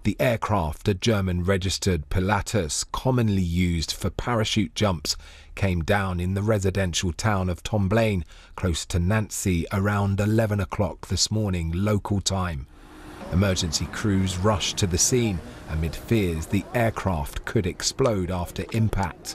The aircraft, a German-registered Pilatus commonly used for parachute jumps, came down in the residential town of Tomblaine, close to Nancy, around 11 o'clock this morning, local time. Emergency crews rushed to the scene amid fears the aircraft could explode after impact.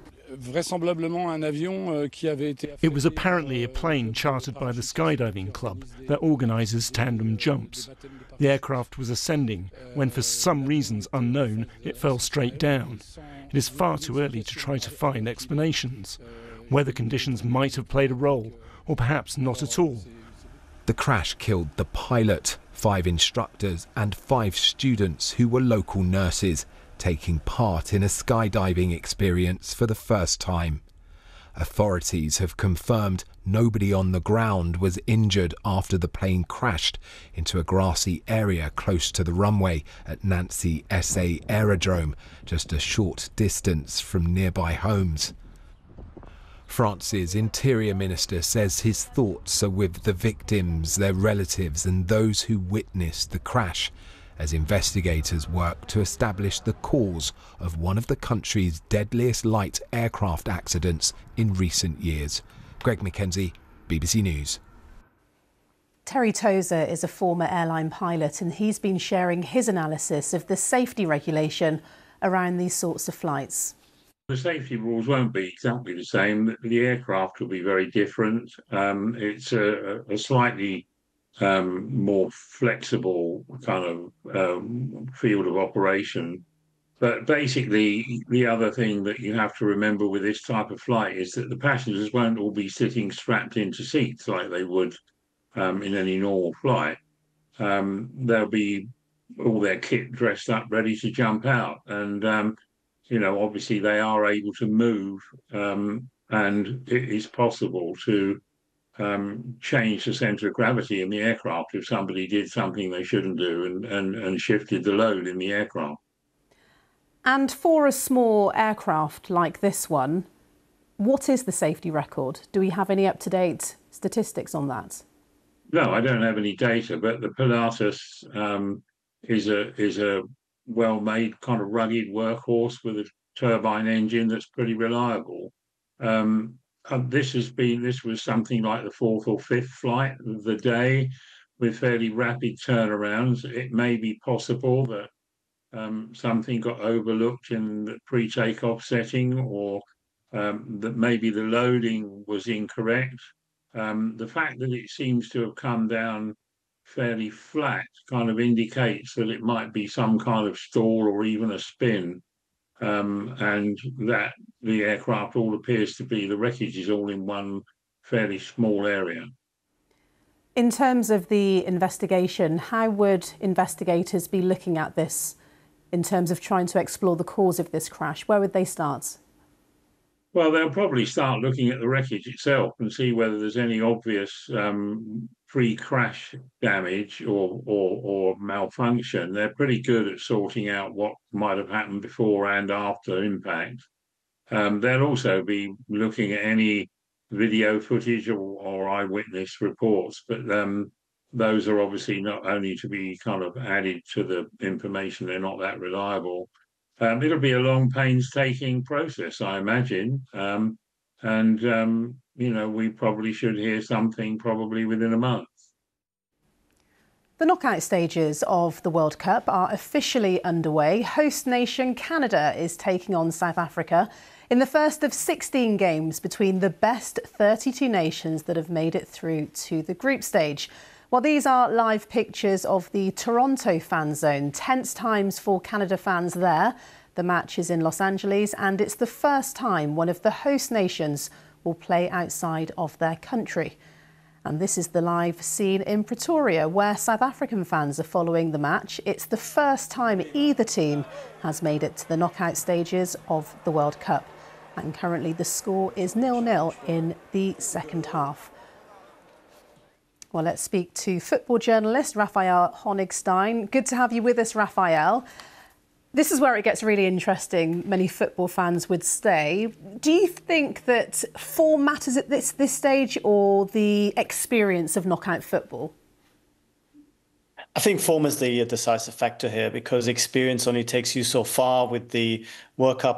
It was apparently a plane chartered by the skydiving club that organises tandem jumps. The aircraft was ascending when, for some reasons unknown, it fell straight down. It is far too early to try to find explanations. Weather conditions might have played a role, or perhaps not at all. The crash killed the pilot, 5 instructors and 5 students who were local nurses, taking part in a skydiving experience for the first time. Authorities have confirmed nobody on the ground was injured after the plane crashed into a grassy area close to the runway at Nancy SA Aerodrome, just a short distance from nearby homes. France's Interior Minister says his thoughts are with the victims, their relatives and those who witnessed the crash, as investigators work to establish the cause of one of the country's deadliest light aircraft accidents in recent years. Greg Mackenzie, BBC News. Terry Tozer is a former airline pilot, and he's been sharing his analysis of the safety regulation around these sorts of flights. The safety rules won't be exactly the same. The aircraft will be very different. It's a slightly more flexible kind of field of operation. But basically, the other thing that you have to remember with this type of flight is that the passengers won't all be sitting strapped into seats like they would in any normal flight. They'll be all their kit dressed up, ready to jump out. And, you know, obviously they are able to move, and it is possible to change the centre of gravity in the aircraft if somebody did something they shouldn't do and shifted the load in the aircraft. And for a small aircraft like this one, what is the safety record? Do we have any up-to-date statistics on that? No, I don't have any data, but the Pilatus is a well-made kind of rugged workhorse with a turbine engine that's pretty reliable. This was something like the 4th or 5th flight of the day with fairly rapid turnarounds. It may be possible that something got overlooked in the pre-takeoff setting, or that maybe the loading was incorrect. The fact that it seems to have come down fairly flat kind of indicates that it might be some kind of stall or even a spin. And that the aircraft all appears to be, the wreckage is all in one fairly small area. In terms of the investigation, how would investigators be looking at this in terms of trying to explore the cause of this crash? Where would they start? Well, they'll probably start looking at the wreckage itself and see whether there's any obvious pre-crash damage or malfunction. They're pretty good at sorting out what might have happened before and after impact. They'll also be looking at any video footage or eyewitness reports, but those are obviously not only to be kind of added to the information, they're not that reliable. It'll be a long, painstaking process, I imagine. You know, we probably should hear something probably within a month. The knockout stages of the World Cup are officially underway. Host nation Canada is taking on South Africa in the first of 16 games between the best 32 nations that have made it through to the group stage. Well, these are live pictures of the Toronto fan zone. Tense times for Canada fans there. The match is in Los Angeles, and it's the first time one of the host nations will play outside of their country. And this is the live scene in Pretoria, where South African fans are following the match. It's the first time either team has made it to the knockout stages of the World Cup. And currently the score is 0-0 in the second half. Well, let's speak to football journalist Raphael Honigstein. Good to have you with us, Raphael. This is where it gets really interesting. Many football fans would say. Do you think that form matters at this stage, or the experience of knockout football? I think form is the decisive factor here, because experience only takes you so far with the World Cup